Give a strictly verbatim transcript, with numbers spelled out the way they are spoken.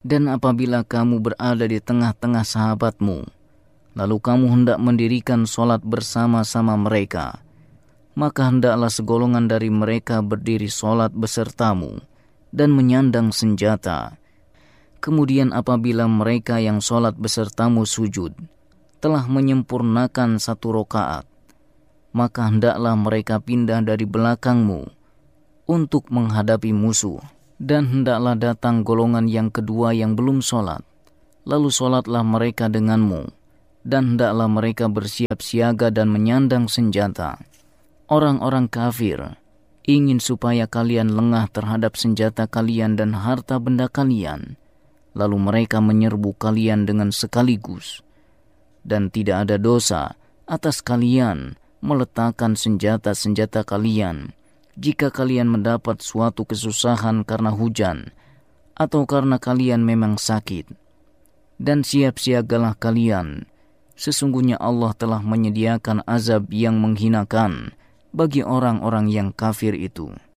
Dan apabila kamu berada di tengah-tengah sahabatmu, lalu kamu hendak mendirikan sholat bersama-sama mereka, maka hendaklah segolongan dari mereka berdiri sholat besertamu dan menyandang senjata. Kemudian apabila mereka yang sholat besertamu sujud telah menyempurnakan satu rokaat, maka hendaklah mereka pindah dari belakangmu untuk menghadapi musuh. Dan hendaklah datang golongan yang kedua yang belum sholat, lalu sholatlah mereka denganmu, dan hendaklah mereka bersiap siaga dan menyandang senjata. Orang-orang kafir ingin supaya kalian lengah terhadap senjata kalian dan harta benda kalian, lalu mereka menyerbu kalian dengan sekaligus. Dan tidak ada dosa atas kalian meletakkan senjata-senjata kalian jika kalian mendapat suatu kesusahan karena hujan atau karena kalian memang sakit. Dan siap-siagalah kalian, sesungguhnya Allah telah menyediakan azab yang menghinakan bagi orang-orang yang kafir itu.